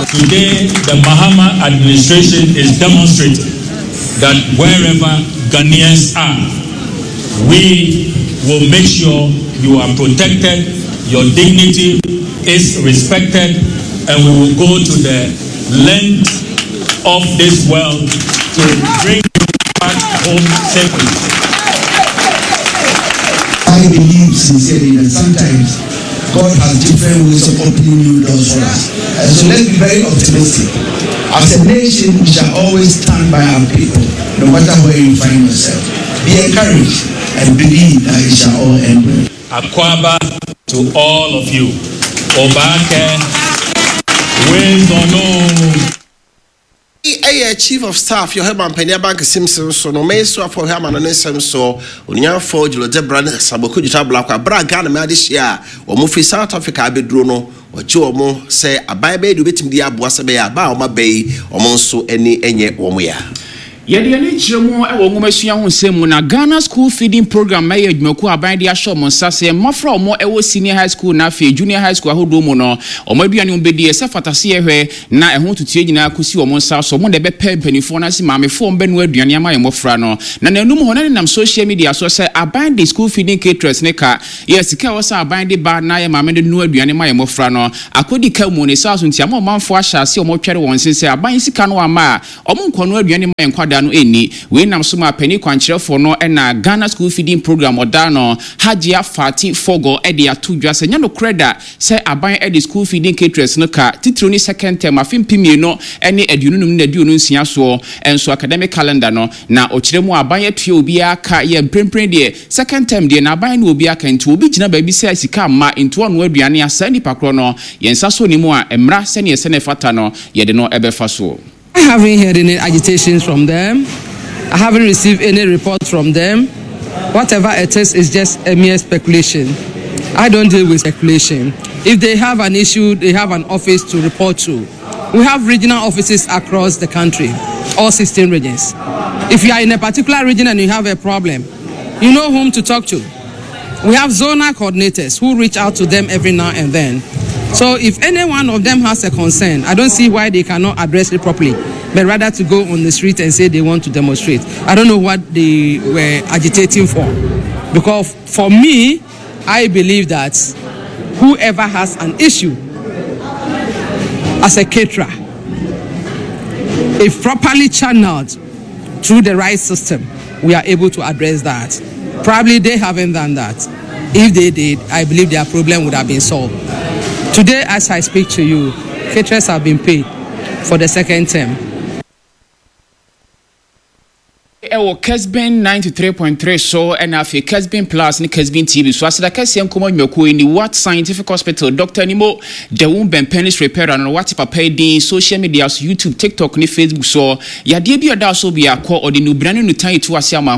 Today, the Mahama administration is demonstrating that wherever Ghanaians are, we will make sure you are protected, your dignity is respected, and we will go to the length of this world to bring you back home safely. I believe sincerely that sometimes God has different ways of opening new doors for us. So let's be very optimistic. As a nation, we shall always stand by our people, no matter where you find yourself. Be encouraged and believe that it shall all end well. Akwaba to all of you. Obake, Wezono. Chief of Staff, your Herman Penyabank Simpson, so no may so for Herman and so Unia for Julo Debran, Saboku Tabla, Bragan, Madishia, or Mufi South Africa, Bedruno, or Jomo say a baby to bit the Abuasabea, Bauma Bay, or Monso any Omea. Yedi ani chiremo e wo ngomesua ho nsem na Ghana School Feeding Program may adwumaku aban de ahye mo nsase mofra omo e wo senior high school na fe junior high school ahodo mu no omo aduane mo bedi e se fatase ehwe na e ho tutie nyina kosi omo nsaso mo de be penifo na si maamefo mbe no aduane ama ye mofra no na nanum ho na nam social media so se aban de school feeding caterers ne ka yes ka wo sa aban de ba na ye maame de no aduane ma ye mofra no akodi ka mu ne saso ntia mo manfo ahya se omo twere won sense aban sika no ama omo nkono aduane ma ye nkwada no eni we nam so ma pani kwankyerefo no na Ghana School Feeding Program oda no Hajia Fati Fogo e de atudwa se nya no kreda se aban e de school feeding caterers no ka titro ni second term afimpimie no ene adununum na aduonu nsia so enso academic calendar no na okiremu aban atue obi aka ye prempren de second term de na aban no obi aka nti obi gina ba bi se sika ma nto ono aduane asa ni pakro no yensa so ni mu a emra se ne se ne fata no ye de no ebefa so. I haven't heard any agitations from them. I haven't received any reports from them. Whatever it is just a mere speculation. I don't deal with speculation. If they have an issue, they have an office to report to. We have regional offices across the country, all 16 regions. If you are in a particular region and you have a problem, you know whom to talk to. We have zonal coordinators who reach out to them every now and then. So if any one of them has a concern, I don't see why they cannot address it properly, but rather to go on the street and say they want to demonstrate. I don't know what they were agitating for. Because for me, I believe that whoever has an issue as a caterer, if properly channeled through the right system, we are able to address that. Probably they haven't done that. If they did, I believe their problem would have been solved. Today, as I speak to you, caterers have been paid for the second term. Ewo Kesben 93.3 so and afi Kesben Plus ni Kesben TV so asada kase nkomo nwako ni What Scientific Hospital Dr. Nimo the Womben Penis Repair and what papa din social media YouTube TikTok ni Facebook so yade bi oda so bi akọ odi no brane no tan itu ase ama